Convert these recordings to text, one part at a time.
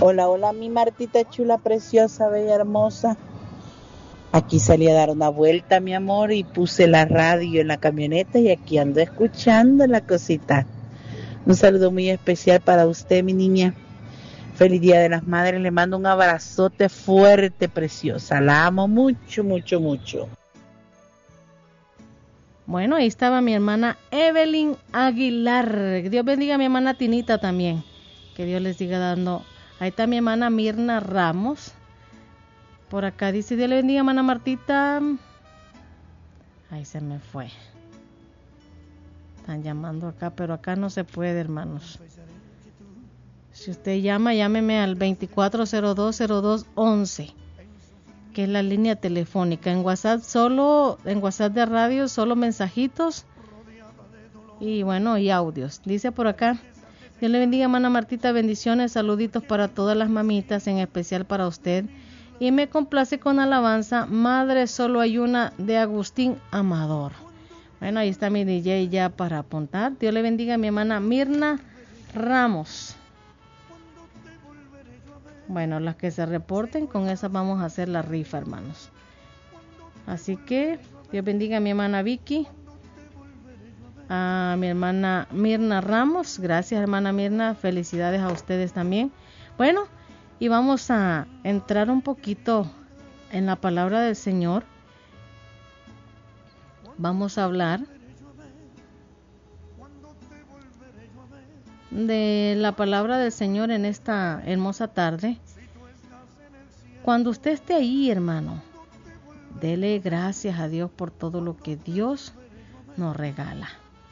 Hola, hola, mi Martita chula, preciosa, bella, hermosa. Aquí salí a dar una vuelta, mi amor, y puse la radio en la camioneta y aquí ando escuchando la cosita. Un saludo muy especial para usted, mi niña. Feliz Día de las Madres. Le mando un abrazote fuerte, preciosa. La amo mucho, mucho, mucho. Bueno, ahí estaba mi hermana Evelyn Aguilar. Dios bendiga a mi hermana Tinita también. Que Dios les siga dando. Ahí está mi hermana Mirna Ramos. Por acá dice, Dios le bendiga, hermana Martita. Ahí se me fue. Están llamando acá, pero acá no se puede, hermanos. Si usted llama, llámeme al 24020211, que es la línea telefónica. En WhatsApp en WhatsApp de radio, solo mensajitos y bueno, y audios. Dice por acá, Dios le bendiga, hermana Martita, bendiciones, saluditos para todas las mamitas, en especial para usted. Y me complace con alabanza, Madre solo hay una, de Agustín Amador. Bueno, ahí está mi DJ ya para apuntar. Dios le bendiga a mi hermana Mirna Ramos. Bueno, las que se reporten, con esas vamos a hacer la rifa, hermanos. Así que Dios bendiga a mi hermana Vicky, a mi hermana Mirna Ramos. Gracias, hermana Mirna, felicidades a ustedes también. Bueno, y vamos a entrar un poquito en la palabra del Señor. Vamos a hablar de la palabra del Señor en esta hermosa tarde. Cuando usted esté ahí, hermano, dele gracias a Dios por todo lo que Dios nos regala.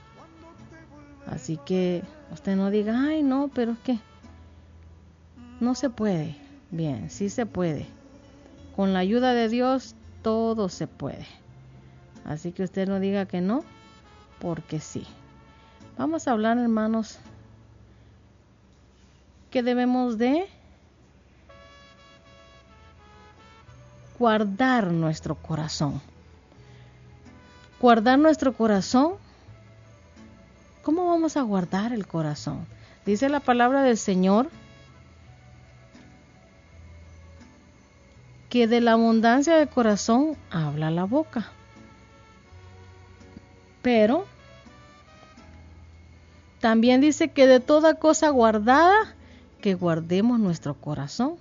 Así que usted no diga, ay no, pero es que no se puede. Bien, sí se puede. Con la ayuda de Dios todo se puede. Así que usted no diga que no, porque sí. Vamos a hablar, hermanos, que debemos de guardar nuestro corazón. Guardar nuestro corazón. ¿Cómo vamos a guardar el corazón? Dice la palabra del Señor que de la abundancia del corazón habla la boca. Pero también dice que de toda cosa guardada, que guardemos nuestro corazón.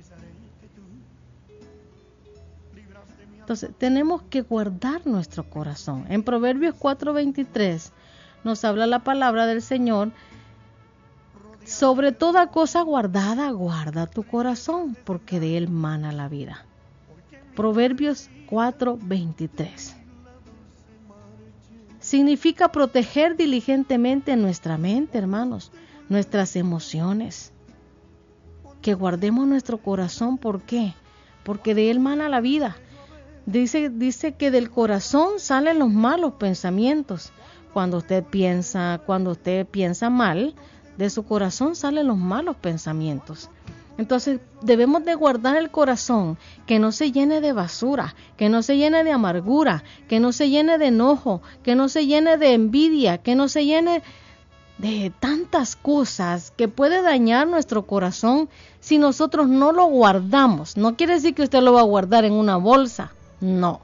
Entonces, tenemos que guardar nuestro corazón. En Proverbios 4:23 nos habla la palabra del Señor. Sobre toda cosa guardada, guarda tu corazón, porque de él mana la vida. Proverbios 4:23. Significa proteger diligentemente nuestra mente, hermanos, nuestras emociones. Que guardemos nuestro corazón, ¿por qué? Porque de él mana la vida. Dice que del corazón salen los malos pensamientos. Cuando usted piensa mal, de su corazón salen los malos pensamientos. Entonces debemos de guardar el corazón, que no se llene de basura, que no se llene de amargura, que no se llene de enojo, que no se llene de envidia, que no se llene de tantas cosas que puede dañar nuestro corazón si nosotros no lo guardamos. No quiere decir que usted lo va a guardar en una bolsa, no.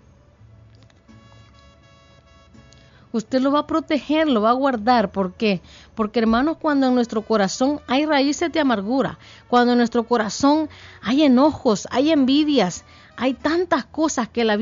Usted lo va a proteger, lo va a guardar. ¿Por qué? Porque, hermanos, cuando en nuestro corazón hay raíces de amargura, cuando en nuestro corazón hay enojos, hay envidias, hay tantas cosas que la